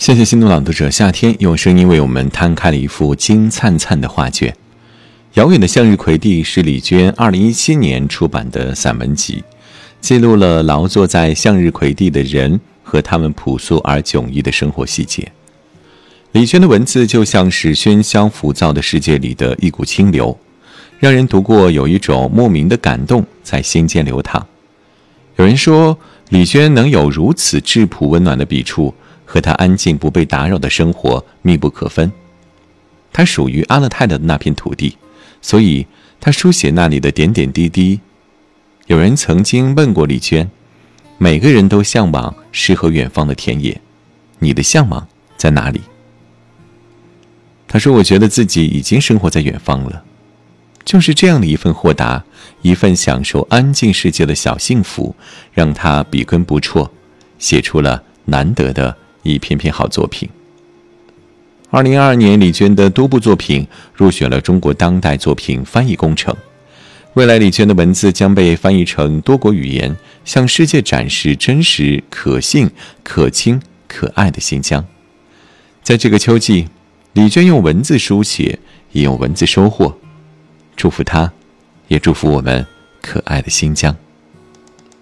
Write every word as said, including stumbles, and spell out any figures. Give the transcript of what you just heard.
谢谢心动朗读者夏天用声音为我们摊开了一幅金灿灿的画卷。遥远的向日葵地是李娟二零一七年出版的散文集，记录了劳作在向日葵地的人和他们朴素而迥异的生活细节。李娟的文字就像是喧嚣浮躁的世界里的一股清流，让人读过有一种莫名的感动在心间流淌。有人说，李娟能有如此质朴温暖的笔触，和她安静不被打扰的生活密不可分。她属于阿勒泰的那片土地，所以她书写那里的点点滴滴。有人曾经问过李娟，每个人都向往诗和远方的田野，你的向往在哪里？她说，我觉得自己已经生活在远方了。就是这样的一份豁达，一份享受安静世界的小幸福，让她笔耕不辍，写出了难得的一篇篇好作品。二零二二年，李娟的多部作品入选了中国当代作品翻译工程。未来，李娟的文字将被翻译成多国语言，向世界展示真实、可信、可亲、可爱的新疆。在这个秋季，李娟用文字书写，也用文字收获。祝福她，也祝福我们可爱的新疆。